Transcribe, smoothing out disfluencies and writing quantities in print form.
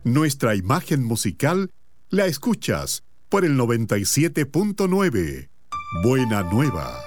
Nuestra imagen musical la escuchas por el 97.9. Buena Nueva.